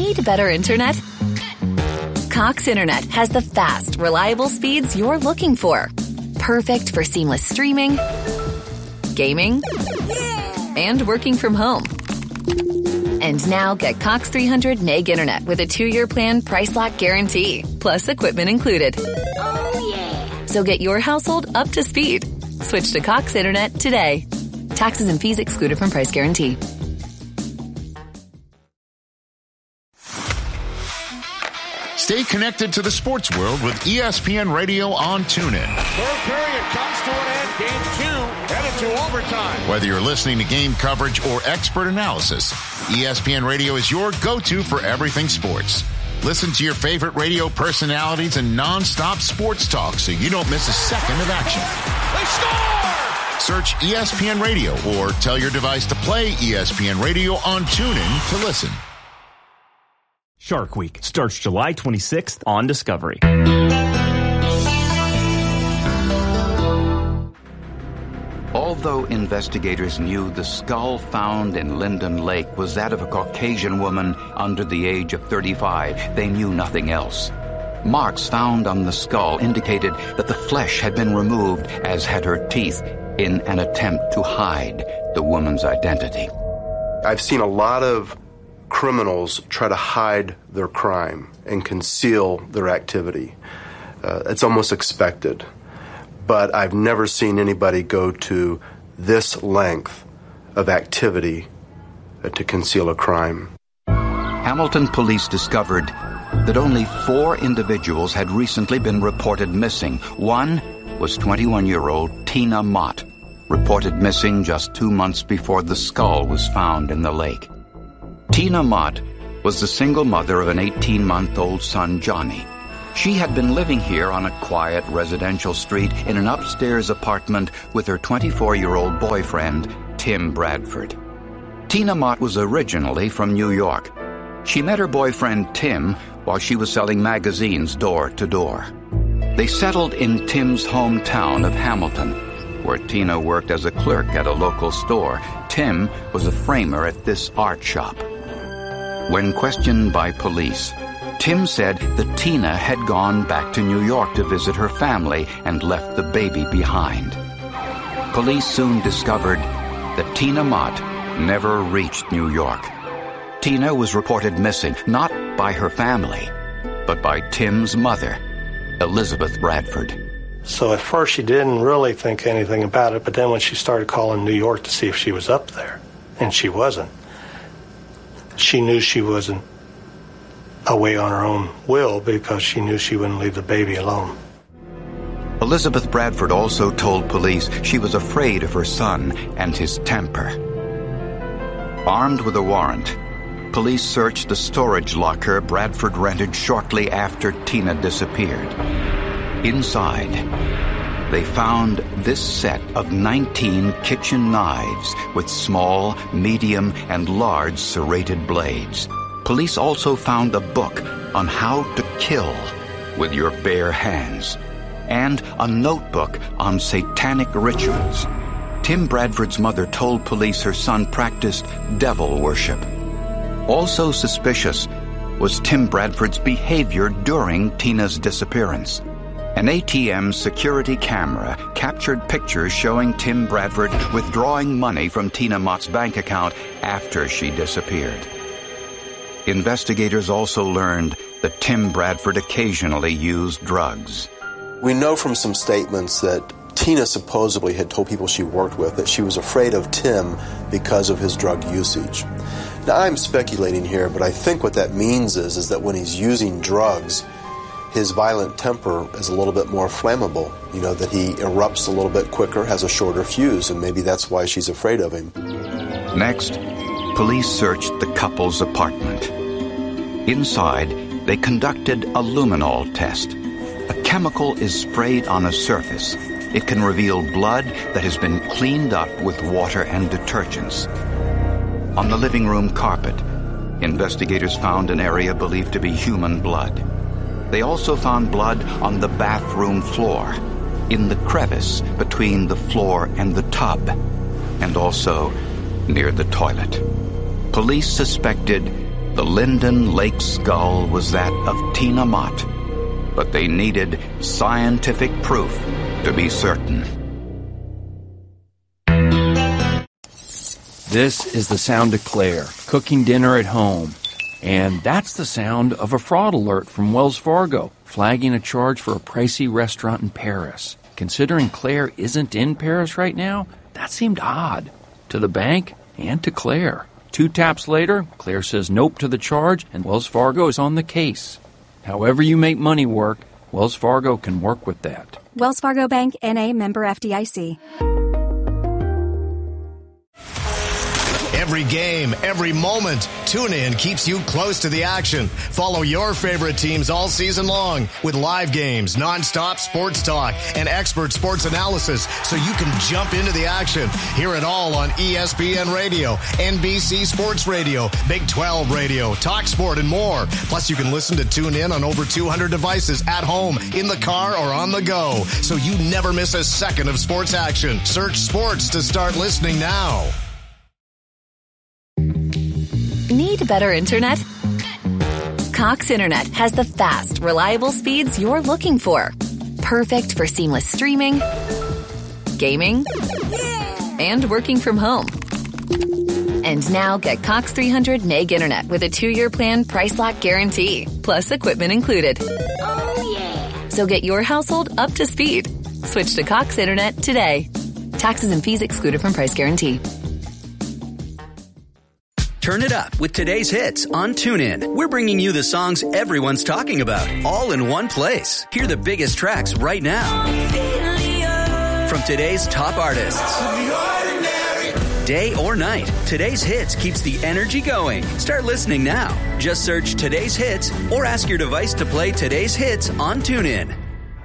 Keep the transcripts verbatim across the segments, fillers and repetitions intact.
Need better internet? Cox Internet has the fast, reliable speeds you're looking for. Perfect for seamless streaming, gaming, and working from home. And now get Cox three hundred meg internet with a two-year plan price lock guarantee, plus equipment included. Oh, yeah. So get your household up to speed. Switch to Cox Internet today. Taxes and fees excluded from price guarantee. Stay connected to the sports world with E S P N Radio on TuneIn. Third period comes to an end. Game two headed to overtime. Whether you're listening to game coverage or expert analysis, E S P N Radio is your go-to for everything sports. Listen to your favorite radio personalities and non-stop sports talk so you don't miss a second of action. They score! Search E S P N Radio or tell your device to play E S P N Radio on TuneIn to listen. Shark Week starts July twenty-sixth on Discovery. Although investigators knew the skull found in Linden Lake was that of a Caucasian woman under the age of thirty-five, they knew nothing else. Marks found on the skull indicated that the flesh had been removed, as had her teeth, in an attempt to hide the woman's identity. I've seen a lot of criminals try to hide their crime and conceal their activity. Uh, it's almost expected. But I've never seen anybody go to this length of activity uh, to conceal a crime. Hamilton police discovered that only four individuals had recently been reported missing. One was twenty-one-year-old Tina Mott, reported missing just two months before the skull was found in the lake. Tina Mott was the single mother of an eighteen-month-old son, Johnny. She had been living here on a quiet residential street in an upstairs apartment with her twenty-four-year-old boyfriend, Tim Bradford. Tina Mott was originally from New York. She met her boyfriend, Tim, while she was selling magazines door to door. They settled in Tim's hometown of Hamilton, where Tina worked as a clerk at a local store. Tim was a framer at this art shop. When questioned by police, Tim said that Tina had gone back to New York to visit her family and left the baby behind. Police soon discovered that Tina Mott never reached New York. Tina was reported missing, not by her family, but by Tim's mother, Elizabeth Bradford. So at first she didn't really think anything about it, but then when she started calling New York to see if she was up there, and she wasn't, she knew she wasn't away on her own will because she knew she wouldn't leave the baby alone. Elizabeth Bradford also told police she was afraid of her son and his temper. Armed with a warrant, police searched the storage locker Bradford rented shortly after Tina disappeared. Inside, they found this set of nineteen kitchen knives with small, medium, and large serrated blades. Police also found a book on how to kill with your bare hands and a notebook on satanic rituals. Tim Bradford's mother told police her son practiced devil worship. Also suspicious was Tim Bradford's behavior during Tina's disappearance. An A T M security camera captured pictures showing Tim Bradford withdrawing money from Tina Mott's bank account after she disappeared. Investigators also learned that Tim Bradford occasionally used drugs. We know from some statements that Tina supposedly had told people she worked with that she was afraid of Tim because of his drug usage. Now, I'm speculating here, but I think what that means is, is that when he's using drugs, his violent temper is a little bit more flammable. You know, that he erupts a little bit quicker, has a shorter fuse, and maybe that's why she's afraid of him. Next, police searched the couple's apartment. Inside, they conducted a luminol test. A chemical is sprayed on a surface. It can reveal blood that has been cleaned up with water and detergents. On the living room carpet, investigators found an area believed to be human blood. They also found blood on the bathroom floor, in the crevice between the floor and the tub, and also near the toilet. Police suspected The Linden Lake skull was that of Tina Mott, but they needed scientific proof to be certain. This is the sound of Claire, cooking dinner at home. And that's the sound of a fraud alert from Wells Fargo, flagging a charge for a pricey restaurant in Paris. Considering Claire isn't in Paris right now, that seemed odd. To the bank and to Claire. Two taps later, Claire says nope to the charge, and Wells Fargo is on the case. However you make money work, Wells Fargo can work with that. Wells Fargo Bank, N A, member F D I C. Every game, every moment, TuneIn keeps you close to the action. Follow your favorite teams all season long with live games, nonstop sports talk, and expert sports analysis so you can jump into the action. Hear it all on E S P N Radio, N B C Sports Radio, Big twelve Radio, TalkSport, and more. Plus, you can listen to TuneIn on over two hundred devices at home, in the car, or on the go, so you never miss a second of sports action. Search sports to start listening now. Need better internet? Cox Internet has the fast, reliable speeds you're looking for. Perfect for seamless streaming, gaming, and working from home. And now get Cox three hundred meg internet with a two-year plan price lock guarantee, plus equipment included. Oh, yeah. So get your household up to speed. Switch to Cox Internet today. Taxes and fees excluded from price guarantee. Turn it up with today's hits on TuneIn. We're bringing you the songs everyone's talking about, all in one place. Hear the biggest tracks right now from today's top artists. Day or night, today's hits keeps the energy going. Start listening now. Just search today's hits or ask your device to play today's hits on TuneIn.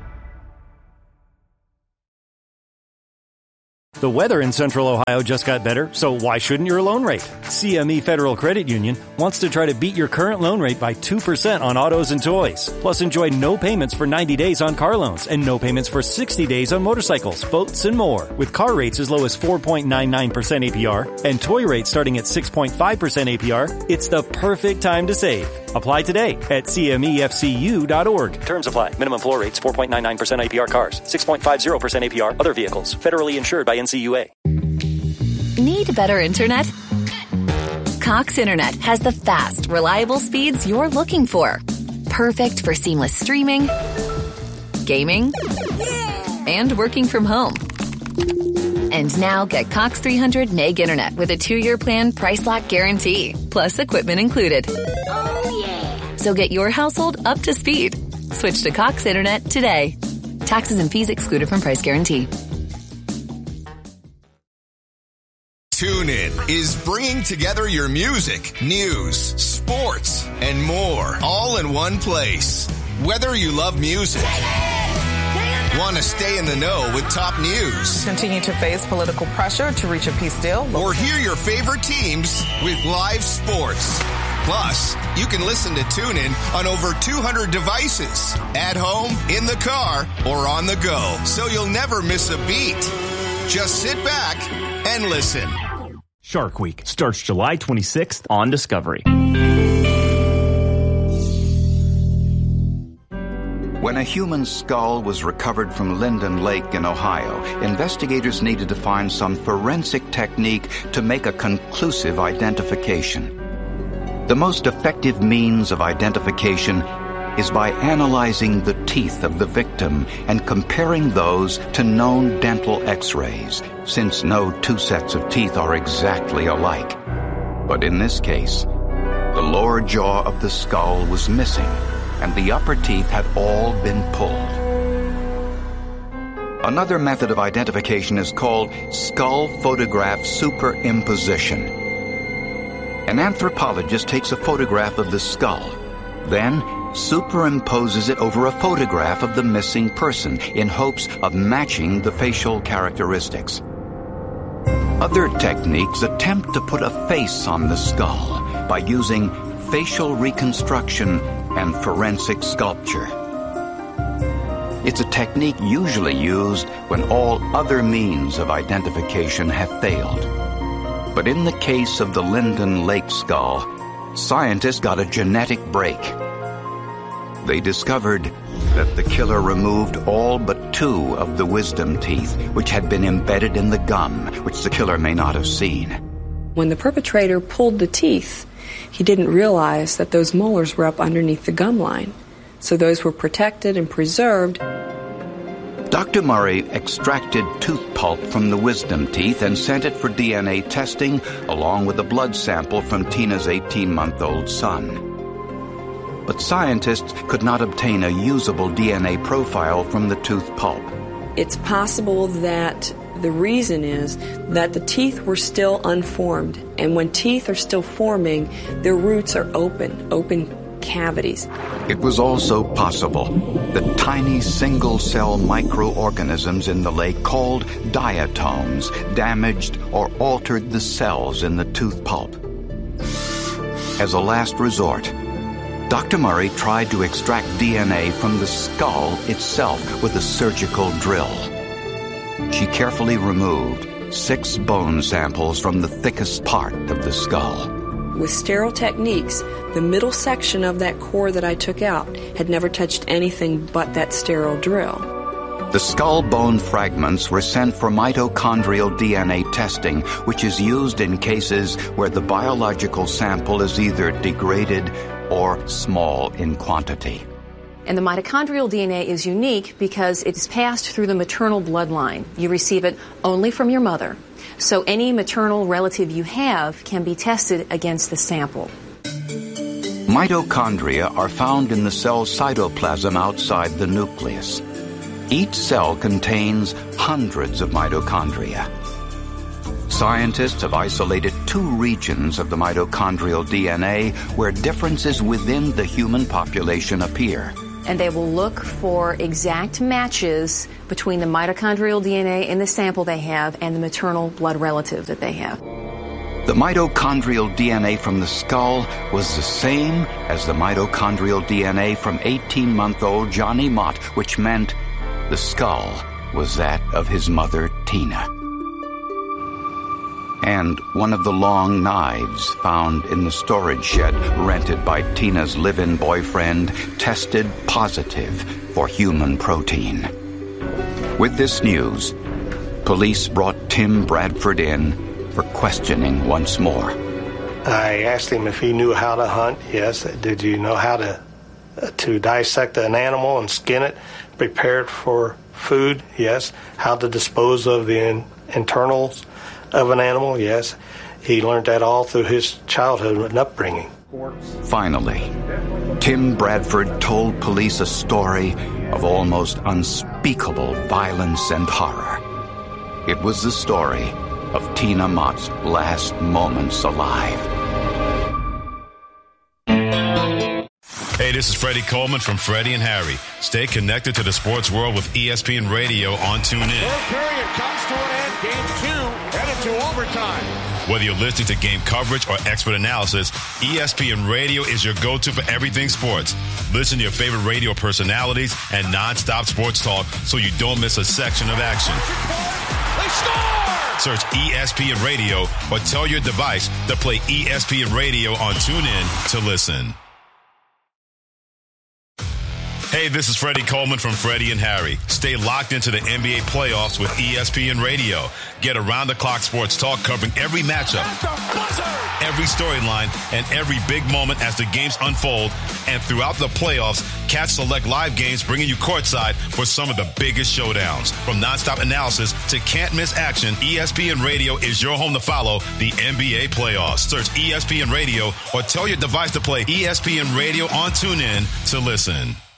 The weather in Central Ohio just got better, so why shouldn't your loan rate? C M E Federal Credit Union wants to try to beat your current loan rate by two percent on autos and toys. Plus, enjoy no payments for ninety days on car loans and no payments for sixty days on motorcycles, boats, and more. With car rates as low as four point nine nine percent A P R and toy rates starting at six point five percent A P R, it's the perfect time to save. Apply today at C M E F C U dot org. Terms apply. Minimum floor rates four point nine nine percent A P R cars, six point five zero percent A P R other vehicles. Federally insured by N C U A. Need better internet? Cox Internet has the fast, reliable speeds you're looking for. Perfect for seamless streaming, gaming, and working from home. And now get Cox three hundred meg internet with a two-year plan price lock guarantee, plus equipment included. Oh, yeah. So get your household up to speed. Switch to Cox Internet today. Taxes and fees excluded from price guarantee. TuneIn is bringing together your music, news, sports, and more, all in one place. Whether you love music, want to stay in the know with top news, continue to face political pressure to reach a peace deal, or hear your favorite teams with live sports. Plus, you can listen to TuneIn on over two hundred devices, at home, in the car, or on the go, so you'll never miss a beat. Just sit back and listen. Shark Week starts July twenty-sixth on Discovery. When a human skull was recovered from Linden Lake in Ohio, investigators needed to find some forensic technique to make a conclusive identification. The most effective means of identification is by analyzing the teeth of the victim and comparing those to known dental x-rays, since no two sets of teeth are exactly alike. But in this case, the lower jaw of the skull was missing, and the upper teeth had all been pulled. Another method of identification is called skull photograph superimposition. An anthropologist takes a photograph of the skull, then superimposes it over a photograph of the missing person in hopes of matching the facial characteristics. Other techniques attempt to put a face on the skull by using facial reconstruction and forensic sculpture. It's a technique usually used when all other means of identification have failed. But in the case of the Linden Lake skull, scientists got a genetic break. They discovered that the killer removed all but two of the wisdom teeth, which had been embedded in the gum, which the killer may not have seen. When the perpetrator pulled the teeth, he didn't realize that those molars were up underneath the gum line. So those were protected and preserved. Doctor Murray extracted tooth pulp from the wisdom teeth and sent it for D N A testing, along with a blood sample from Tina's eighteen-month-old son. But scientists could not obtain a usable D N A profile from the tooth pulp. It's possible that the reason is that the teeth were still unformed. And when teeth are still forming, their roots are open, open cavities. It was also possible that tiny single-cell microorganisms in the lake called diatoms damaged or altered the cells in the tooth pulp. As a last resort, Doctor Murray tried to extract D N A from the skull itself with a surgical drill. She carefully removed six bone samples from the thickest part of the skull. With sterile techniques, the middle section of that core that I took out had never touched anything but that sterile drill. The skull bone fragments were sent for mitochondrial D N A testing, which is used in cases where the biological sample is either degraded or small in quantity. And the mitochondrial D N A is unique because it is passed through the maternal bloodline. You receive it only from your mother. So any maternal relative you have can be tested against the sample. Mitochondria are found in the cell cytoplasm outside the nucleus. Each cell contains hundreds of mitochondria. Scientists have isolated two regions of the mitochondrial D N A where differences within the human population appear. And they will look for exact matches between the mitochondrial D N A in the sample they have and the maternal blood relative that they have. The mitochondrial D N A from the skull was the same as the mitochondrial D N A from eighteen-month-old Johnny Mott, which meant the skull was that of his mother, Tina. And one of the long knives found in the storage shed rented by Tina's live-in boyfriend tested positive for human protein. With this news, police brought Tim Bradford in for questioning once more. I asked him if he knew how to hunt. Yes. Did you know how to uh, to dissect an animal and skin it, prepare it for food? Yes. How to dispose of the in- internals of an animal? Yes. He learned that all through his childhood and upbringing. Finally, Tim Bradford told police a story of almost unspeakable violence and horror. It was the story of Tina Mott's last moments alive. Hey, this is Freddie Coleman from Freddie and Harry. Stay connected to the sports world with E S P N Radio on TuneIn. Third period comes to an end. Game two headed to overtime. Whether you're listening to game coverage or expert analysis, E S P N Radio is your go-to for everything sports. Listen to your favorite radio personalities and non-stop sports talk so you don't miss a section of action. They score! Search E S P N Radio or tell your device to play E S P N Radio on TuneIn to listen. Hey, this is Freddie Coleman from Freddie and Harry. Stay locked into the N B A playoffs with E S P N Radio. Get around-the-clock sports talk covering every matchup, every storyline, and every big moment as the games unfold. And throughout the playoffs, catch select live games bringing you courtside for some of the biggest showdowns. From nonstop analysis to can't-miss action, E S P N Radio is your home to follow the N B A playoffs. Search E S P N Radio or tell your device to play E S P N Radio on TuneIn to listen.